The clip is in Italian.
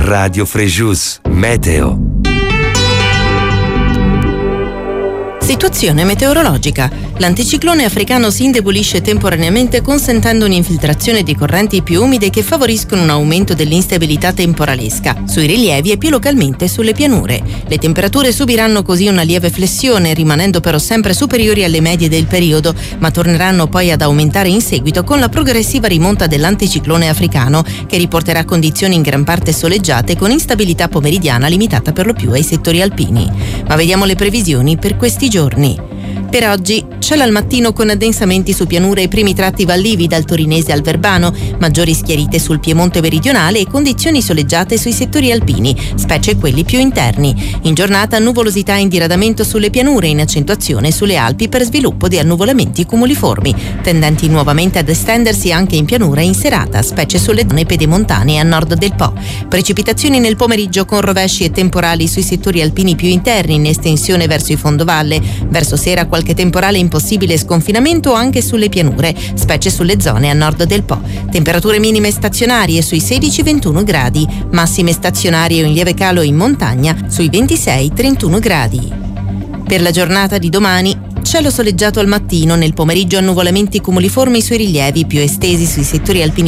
Radio Frejus. Meteo. Situazione meteorologica. L'anticiclone africano si indebolisce temporaneamente, consentendo un'infiltrazione di correnti più umide che favoriscono un aumento dell'instabilità temporalesca sui rilievi e più localmente sulle pianure. Le temperature subiranno così una lieve flessione, rimanendo però sempre superiori alle medie del periodo, ma torneranno poi ad aumentare in seguito con la progressiva rimonta dell'anticiclone africano, che riporterà condizioni in gran parte soleggiate con instabilità pomeridiana limitata per lo più ai settori alpini. Ma vediamo le previsioni per questi giorni. Per oggi cielo al mattino con addensamenti su pianure e primi tratti vallivi dal Torinese al Verbano, maggiori schiarite sul Piemonte meridionale e condizioni soleggiate sui settori alpini, specie quelli più interni. In giornata nuvolosità in diradamento sulle pianure, in accentuazione sulle Alpi per sviluppo di annuvolamenti cumuliformi, tendenti nuovamente ad estendersi anche in pianura in serata, specie sulle zone pedemontane a nord del Po. Precipitazioni nel pomeriggio con rovesci e temporali sui settori alpini più interni in estensione verso i fondovalle, verso sera qualche temporale impossibile sconfinamento anche sulle pianure, specie sulle zone a nord del Po. Temperature minime stazionarie sui 16-21 gradi, massime stazionarie o in lieve calo in montagna sui 26-31 gradi. Per la giornata di domani, cielo soleggiato al mattino, nel pomeriggio annuvolamenti cumuliformi sui rilievi più estesi sui settori alpini